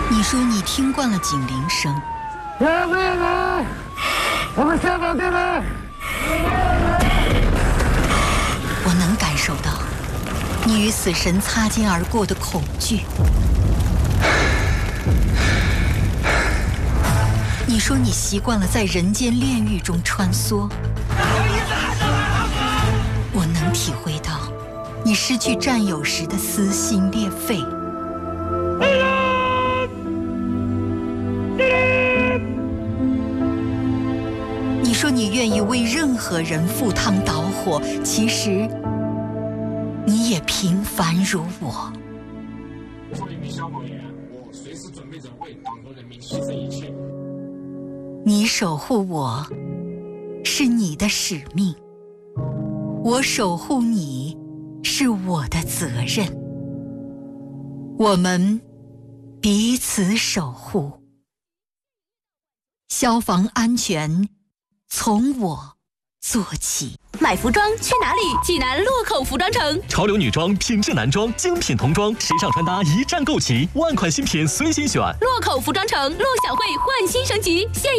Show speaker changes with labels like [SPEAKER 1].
[SPEAKER 1] 你说你听惯了警铃声，
[SPEAKER 2] 我们下岗电来。
[SPEAKER 1] 我能感受到你与死神擦肩而过的恐惧。你说你习惯了在人间炼狱中穿梭，我能体会到你失去战友时的撕心裂肺。你说你愿意为任何人赴汤蹈火，其实你也平凡如我。
[SPEAKER 3] 作为一名消防员，我随时准备着为党和人民牺牲一切。
[SPEAKER 1] 你守护我，是你的使命；我守护你，是我的责任。我们彼此守护，消防安全从我做起。
[SPEAKER 4] 买服装去哪里？济南洛口服装城，
[SPEAKER 5] 潮流女装、品质男装、精品童装，时尚穿搭一站购齐，万款新品随心选。
[SPEAKER 4] 洛口服装城，陆小慧焕新升级，现